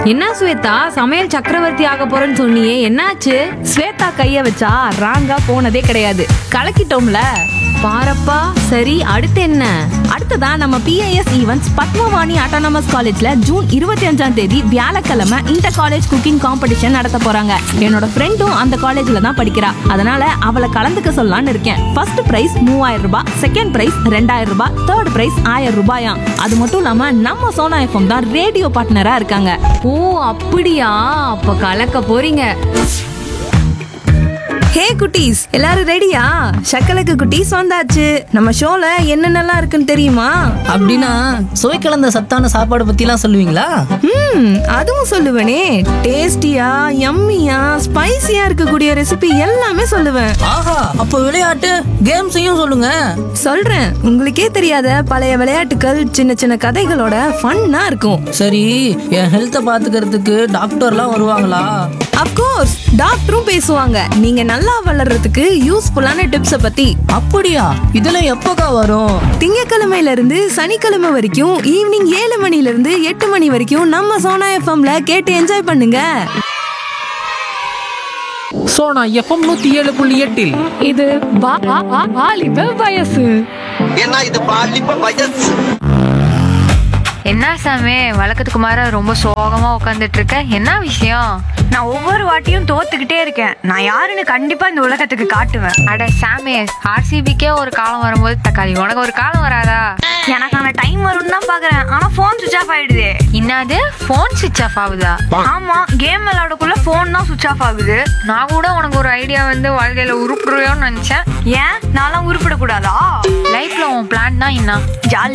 என்ன ஸ்வேதா, சமையல் சக்கரவர்த்தி ஆக போறேன்னு சொன்னியே, என்னாச்சு? ஸ்வேதா கைய வச்சா ராங்கா போனதே கிடையாது. கலக்கிட்டோம்ல. பாரப்பா, சரி அடுத்து என்ன? அடுத்ததா நம்ம பிஐஎஸ் ஈவென்ட்ஸ் பத்மவாணி ஆட்டோனமஸ் காலேஜ்ல ஜூன் 25ஆம் தேதி வியாழக்கிழமை இன்டர் காலேஜ் குக்கிங் காம்படிஷன் நடத்த போறாங்க. என்னோட ஃப்ரெண்டும் அந்த காலேஜ்ல தான் படிக்கிறா. அதனால அவளை கலந்துக்க சொல்லலாம்னு இருக்கேன். ஃபர்ஸ்ட் பிரைஸ் 3000 ரூபாய், செகண்ட் பிரைஸ் 2000 ரூபாய், தேர்ட் பிரைஸ் 1000 ரூபாயாம். அது மட்டும் இல்லாம நம்ம சோனா எஃப்எம் தான் ரேடியோ பார்ட்னரா இருக்காங்க. ஓ அப்படியா, அப்ப கலக்க போறீங்க. ஹே குட்டீஸ், எல்லாரும் ரெடியா? சக்கலக்கு குட்டீஸ் வந்தாச்சு. நம்ம ஷோல என்னென்னலாம் இருக்குன்னு தெரியுமா? அப்படின்னா சுவை கலந்த சத்தான சாப்பாடு பத்திலாம் சொல்லுவீங்களா? அதுவும் சொல்லுவேனே. டேஸ்டியா, யம்மியா, ஸ்பைசியா இருக்கக்கூடிய ரெசிபி எல்லாமே சொல்லுவேன். ஆஹா, அப்போ விளையாட்டு கேம்ஸையும் சொல்லுங்க. சொல்றேன். உங்களுக்கே தெரியாத பழைய விளையாட்டுகள், சின்ன சின்ன கதைகளோட ஃபன்னா இருக்கும். சரி, என் ஹெல்த்தை பாத்துக்கிறதுக்கு டாக்டர்லாம் வருவாங்களா? அப்கோர்ஸ், டாக்டரும் பேசுவாங்க. நீங்க நல்லா வளர்றதுக்கு யூஸ்ஃபுல்லான டிப்ஸ பத்தி. அப்படியா? இதெல்லாம் எப்போக்கா வரும்? திங்கக்கிழமையில இருந்து சனிக்கிழமை வரைக்கும் ஈவினிங் 7 மணில இருந்து 8 மணி வரைக்கும் நம்ம சோனா எஃப்எம்ல கேட்டு என்ஜாய் பண்ணுங்க. சோனா எஃப்எம் 107.8 இது வாலிப வயசு. ஏன்னா இது பாலிப்ப வயசு. என்ன சாமி, வழக்கத்துக்கு மாற ரொம்ப சோகமா உட்காந்துட்டு இருக்க, என்ன விஷயம்? நான் ஒவ்வொரு வாட்டியும் தோத்துக்கிட்டே இருக்கேன். நான் யாருன்னு கண்டிப்பா இந்த உலகத்துக்கு காட்டுவேன். அட சாமி, ஆர்சிபிக்கே ஒரு காலம் வரும்போது தக்காளி, உனக்கு ஒரு காலம் வராதா? எனக்கான டைம் வரும்னு தான் பாக்குறேன். ஆனா போன் சுவிட்ச் ஆஃப் ஆயிடுது. என்னது, போன் சுவிட்ச் ஆஃப் ஆகுதா? ஆமா, கேம் விளையாடக்குள்ள போன் தான் சுவிட்ச் ஆஃப் ஆகுது. நான் கூட உனக்கு ஒரு ஐடியா வந்து வாழ்க்கையில உருப்பிடுவோன்னு நினைச்சேன். ஏன், நான்லாம் உருப்பிடக்கூடாதா? லைஃப்ல உன் பிளான் தான் என்ன? ஜாலி